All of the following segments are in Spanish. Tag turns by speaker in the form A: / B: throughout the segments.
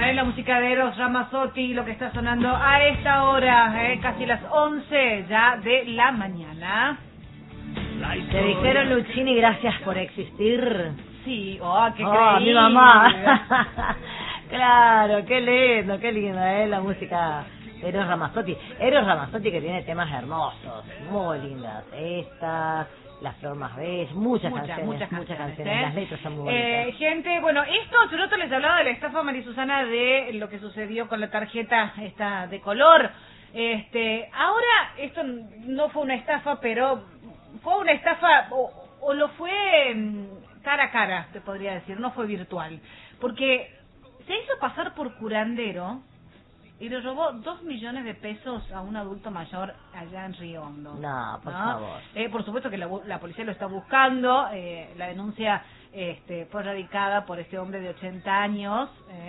A: La música de Eros Ramazzotti, lo que está sonando a esta hora, casi las 11 ya de la mañana.
B: Te dijeron, Luchini, gracias por existir.
A: Sí, qué
B: creíble.
A: mi
B: mamá. Claro, qué lindo, la música de Eros Ramazzotti. Eros Ramazzotti que tiene temas hermosos, muy lindas. Esta, La Flor Más Bella, muchas canciones. Las letras son muy bonitas.
A: Gente, bueno, yo no te les hablaba de la estafa, María Susana, de lo que sucedió con la tarjeta esta de color. Ahora, esto no fue una estafa, pero fue una estafa, o lo fue cara a cara, te podría decir, no fue virtual. Porque se hizo pasar por curandero y le robó 2 millones de pesos a un adulto mayor allá en Río Hondo.
B: No, por favor.
A: Por supuesto que la policía lo está buscando. La denuncia fue radicada por este hombre de 80 años.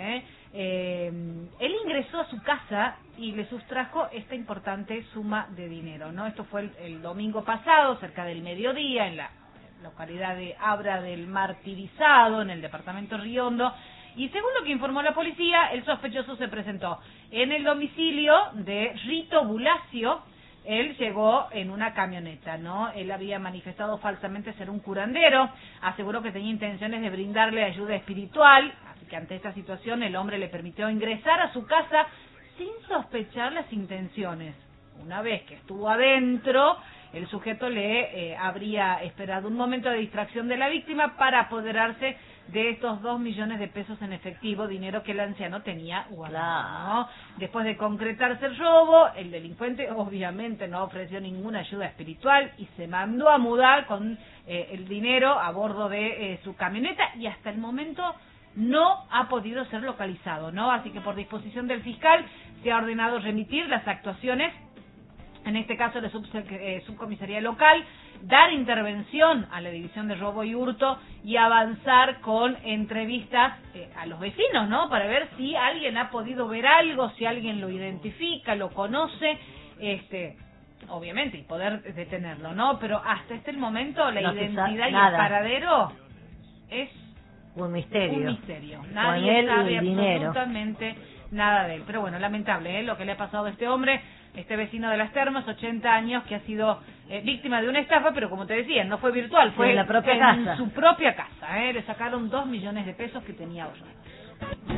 A: Él ingresó a su casa y le sustrajo esta importante suma de dinero, ¿no? Esto fue el domingo pasado, cerca del mediodía, en la localidad de Abra del Martirizado, en el departamento Río Hondo. Y según lo que informó la policía, el sospechoso se presentó en el domicilio de Rito Bulacio. Él llegó en una camioneta, ¿no? Él había manifestado falsamente ser un curandero, aseguró que tenía intenciones de brindarle ayuda espiritual, así que ante esta situación el hombre le permitió ingresar a su casa sin sospechar las intenciones. Una vez que estuvo adentro, el sujeto le habría esperado un momento de distracción de la víctima para apoderarse de estos 2 millones de pesos en efectivo, dinero que el anciano tenía guardado, ¿no? Después de concretarse el robo, el delincuente obviamente no ofreció ninguna ayuda espiritual y se mandó a mudar con el dinero a bordo de su camioneta y hasta el momento no ha podido ser localizado, ¿no? Así que por disposición del fiscal se ha ordenado remitir las actuaciones, en este caso la subcomisaría local, dar intervención a la división de robo y hurto y avanzar con entrevistas a los vecinos, ¿no? Para ver si alguien ha podido ver algo, si alguien lo identifica, lo conoce, obviamente, y poder detenerlo, ¿no? Pero hasta el momento la identidad y el paradero es
B: un misterio.
A: Un misterio. Nadie sabe absolutamente nada de él. Pero bueno, lamentable, lo que le ha pasado a este hombre, este vecino de Las Termas, 80 años, que ha sido víctima de una estafa, pero como te decía, no fue virtual, fue
B: en la propia casa.
A: En su propia casa. Le sacaron 2 millones de pesos que tenía ahorrados.